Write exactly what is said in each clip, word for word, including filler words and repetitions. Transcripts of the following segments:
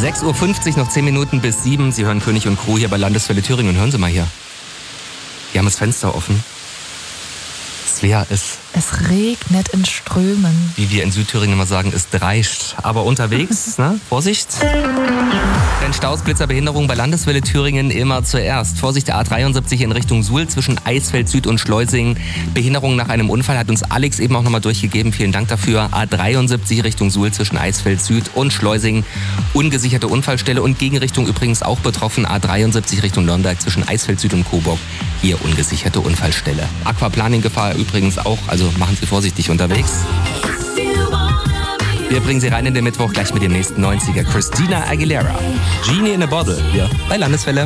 sechs Uhr fünfzig, noch zehn Minuten bis sieben. Sie hören König und Crew hier bei Landeswelle Thüringen. Hören Sie mal hier. Wir haben das Fenster offen. Svea, es... Es regnet in Strömen. Wie wir in Südthüringen immer sagen, es dreischt. Aber unterwegs, ne? Vorsicht. Denn Staus, Blitzer, Behinderung bei Landeswelle Thüringen immer zuerst. Vorsicht, der A dreiundsiebzig in Richtung Suhl zwischen Eisfeld Süd und Schleusing. Behinderung nach einem Unfall hat uns Alex eben auch nochmal durchgegeben. Vielen Dank dafür. A dreiundsiebzig Richtung Suhl zwischen Eisfeld Süd und Schleusing. Ungesicherte Unfallstelle und Gegenrichtung übrigens auch betroffen. A dreiundsiebzig Richtung Nürnberg zwischen Eisfeld Süd und Coburg. Hier ungesicherte Unfallstelle. Aquaplaning-Gefahr übrigens auch. Also machen Sie vorsichtig unterwegs. Wir bringen Sie rein in den Mittwoch gleich mit dem nächsten neunziger. Christina Aguilera. Genie in a Bottle. Hier bei Landeswelle.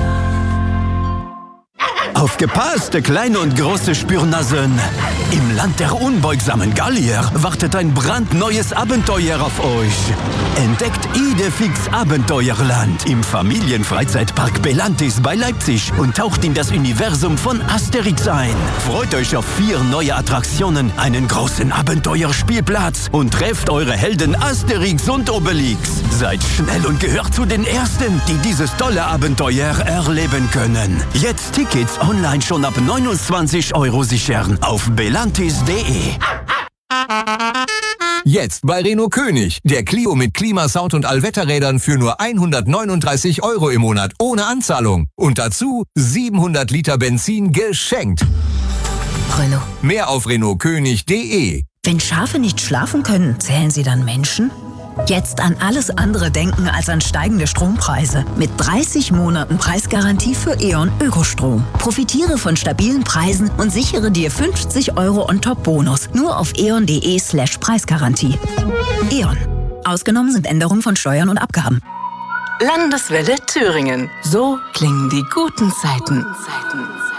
Aufgepasst, kleine und große Spürnasen! Im Land der unbeugsamen Gallier wartet ein brandneues Abenteuer auf euch. Entdeckt Idefix Abenteuerland im Familienfreizeitpark Belantis bei Leipzig und taucht in das Universum von Asterix ein. Freut euch auf vier neue Attraktionen, einen großen Abenteuerspielplatz und trefft eure Helden Asterix und Obelix. Seid schnell und gehört zu den Ersten, die dieses tolle Abenteuer erleben können. Jetzt Tickets online schon ab neunundzwanzig Euro sichern auf belantis punkt de. Jetzt bei Renault König. Der Clio mit Klima, Sound und Allwetterrädern für nur hundertneununddreißig Euro im Monat ohne Anzahlung. Und dazu siebenhundert Liter Benzin geschenkt. Renault. Mehr auf renault könig punkt de. Wenn Schafe nicht schlafen können, zählen sie dann Menschen? Jetzt an alles andere denken als an steigende Strompreise. Mit dreißig Monaten Preisgarantie für E.ON Ökostrom. Profitiere von stabilen Preisen und sichere dir fünfzig Euro On-Top-Bonus. Nur auf eon punkt de slash Preisgarantie. E.ON. Ausgenommen sind Änderungen von Steuern und Abgaben. Landeswelle Thüringen. So klingen die guten Zeiten.